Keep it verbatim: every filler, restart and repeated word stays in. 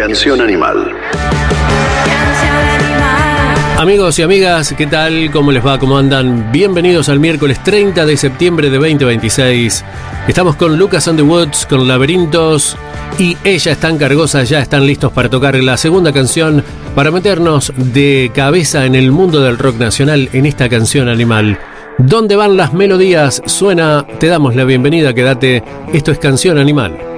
Canción Animal. Amigos y amigas, ¿qué tal? ¿Cómo les va? ¿Cómo andan? Bienvenidos al miércoles treinta de septiembre de veinte veintiséis. Estamos con Lucas and the Woods, con Laberintos, y Ella es tan cargosa, ya están listos para tocar la segunda canción, para meternos de cabeza en el mundo del rock nacional en esta Canción Animal. ¿Dónde van las melodías? Suena, te damos la bienvenida, quédate, esto es Canción Animal.